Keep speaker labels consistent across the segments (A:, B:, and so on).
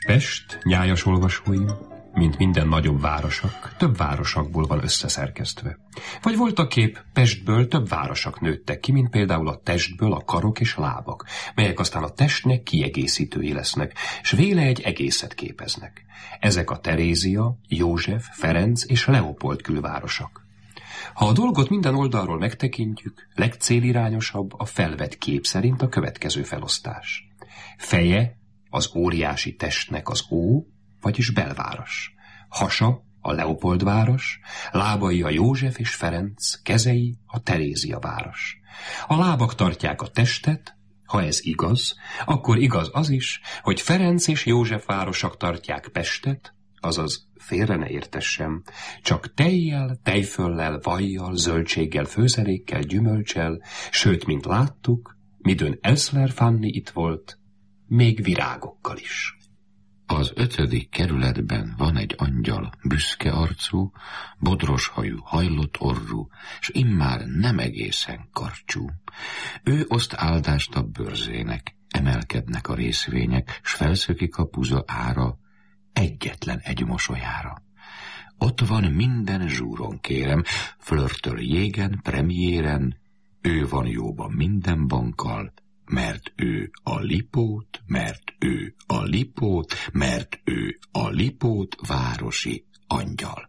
A: Pest, nyájas olvasóim, mint minden nagyobb városak, több városakból van összeszerkesztve. Vagy voltaképp Pestből több városak nőttek ki, mint például a testből a karok és lábak, melyek aztán a testnek kiegészítői lesznek, s véle egy egészet képeznek. Ezek a Terézia, József, Ferenc és Leopold külvárosok. Ha a dolgot minden oldalról megtekintjük, legcélirányosabb a felvett kép szerint a következő felosztás. Feje az óriási testnek az Ó, vagyis belváros. Hasa a Leopold város, lábai a József és Ferenc, kezei a Terézia város. A lábak tartják a testet, ha ez igaz, akkor igaz az is, hogy Ferenc és József városok tartják Pestet, azaz félre ne értessem, csak tejjel, tejföllel, vajjal, zöldséggel, főzelékkel, gyümölcsel, sőt, mint láttuk, midőn Elszler Fanni itt volt, még virágokkal is.
B: Az 5. kerületben van egy angyal, büszke arcú, bodros hajú, hajlott orrú, s immár nem egészen karcsú. Ő oszt áldást a bőrzének, emelkednek a részvények, s felszökik a puza ára, egyetlen egy mosolyára. Ott van minden zsúron, kérem, flörtöl jégen, premiéren, ő van jóban minden bankkal, mert ő a Lipót, mert ő a Lipót, mert ő a Lipót városi angyal.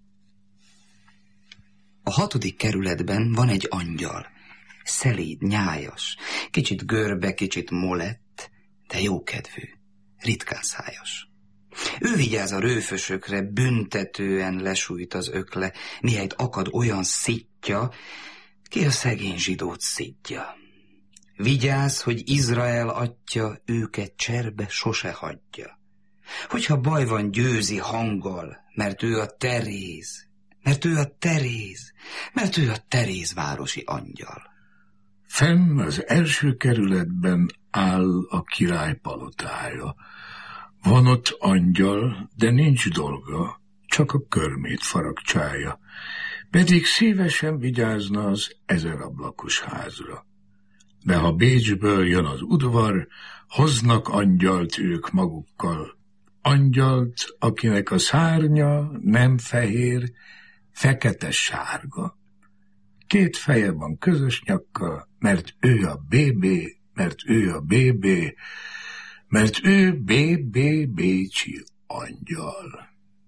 C: A 6. kerületben van egy angyal. Szelíd, nyájas, kicsit görbe, kicsit molett, de jókedvű, ritkán szájas. Ő vigyáz a rőfösökre, büntetően lesújt az ökle, mihelyt akad olyan szitja, ki a szegény zsidót szidja. Vigyázz, hogy Izrael atya őket cserbe sose hagyja. Hogyha baj van, győzi hanggal, mert ő a Teréz, mert ő a Teréz, mert ő a Teréz városi angyal.
D: Fenn az 1. kerületben áll a király palotája. Van ott angyal, de nincs dolga, csak a körmét faragcsája. Pedig szívesen vigyázna az 1000 ablakos házra. De ha Bécsből jön az udvar, hoznak angyalt ők magukkal. Angyalt, akinek a szárnya nem fehér, fekete-sárga. 2 feje van közös nyakkal, mert ő a BB, mert ő a BB, mert ő BB bécsi angyal.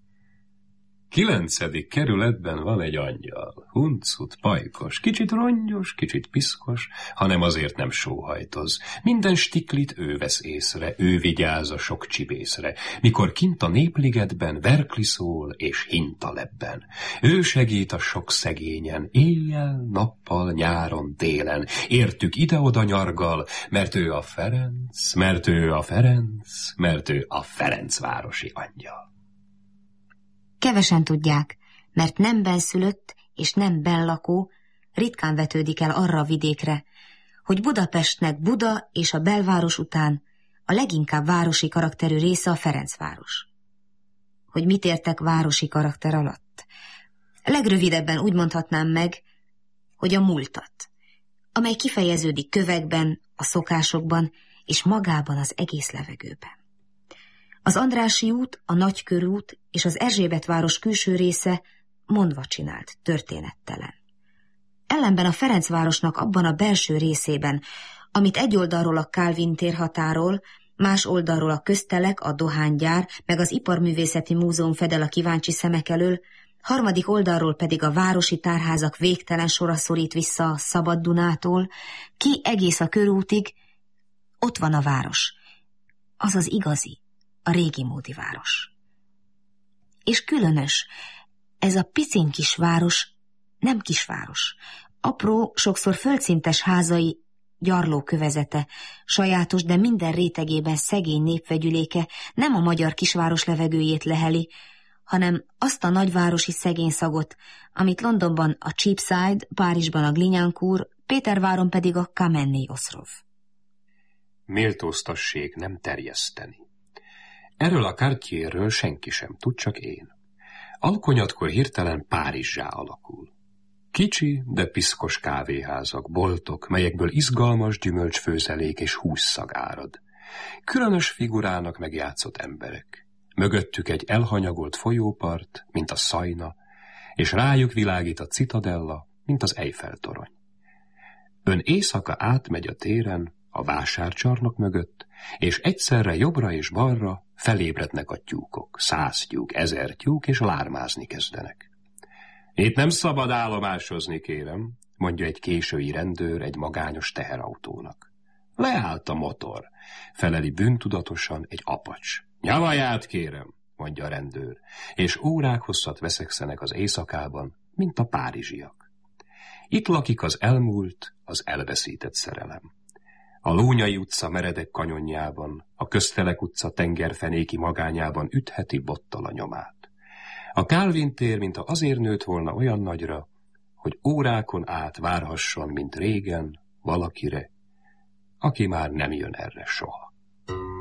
A: 9. kerületben van egy angyal, huncut, pajkos, kicsit rongyos, kicsit piszkos, hanem azért nem sóhajtoz. Minden stiklit ő vesz észre, ő vigyáz a sok csibészre, mikor kint a népligetben verkli szól és hinta lebben. Ő segít a sok szegényen, éjjel, nappal, nyáron, télen. Értük ide-oda nyargal, mert ő a Ferenc, mert ő a Ferenc, mert ő a Ferencvárosi angyal.
E: Kevesen tudják, mert nem benszülött és nem benlakó ritkán vetődik el arra a vidékre, hogy Budapestnek Buda és a belváros után a leginkább városi karakterű része a Ferencváros. Hogy mit értek városi karakter alatt? Legrövidebben úgy mondhatnám meg, hogy a múltat, amely kifejeződik kövekben, a szokásokban és magában az egész levegőben. Az Andrássy út, a Nagykörút és az Erzsébetváros külső része mondva csinált, történettelen. Ellenben a Ferencvárosnak abban a belső részében, amit egy oldalról a Kálvin tér határol, más oldalról a köztelek, a dohánygyár, meg az Iparművészeti Múzeum fedel a kíváncsi szemek elől, harmadik oldalról pedig a városi tárházak végtelen sora szorít vissza a Szabad Dunától, ki egész a körútig, ott van a város, az az igazi, a régi módi város. És különös, ez a picin kis város nem kisváros. Apró, sokszor földszintes házai, gyarlókövezete, sajátos, de minden rétegében szegény népvegyüléke nem a magyar kisváros levegőjét leheli, hanem azt a nagyvárosi szegény szagot, amit Londonban a Cheapside, Párizsban a Glignancourt, Péterváron pedig a Kamenny Oszrov.
A: Méltóztassék nem terjeszteni. Erről a Cartierről senki sem tud, csak én. Alkonyatkor hirtelen Párizsá alakul. Kicsi, de piszkos kávéházak, boltok, melyekből izgalmas gyümölcsfőzelék és hússzag árad. Különös figurának megjátszott emberek. Mögöttük egy elhanyagolt folyópart, mint a Szajna, és rájuk világít a Citadella, mint az Eiffel-torony. Ön éjszaka átmegy a téren, a vásárcsarnok mögött, és egyszerre jobbra és balra felébrednek a tyúkok, 100 tyúk, 1000 tyúk, és lármázni kezdenek. Itt nem szabad állomásozni, kérem, mondja egy késői rendőr egy magányos teherautónak. Leállt a motor, feleli bűntudatosan egy apacs. Nyavaját, kérem, mondja a rendőr, és órák hosszat veszekszenek az éjszakában, mint a párizsiak. Itt lakik az elmúlt, az elveszített szerelem. A Lónyai utca meredek kanyonjában, a Köztelek utca tengerfenéki magányában ütheti bottal a nyomát. A Kálvin tér, mintha azért nőtt volna olyan nagyra, hogy órákon át várhasson, mint régen, valakire, aki már nem jön erre soha.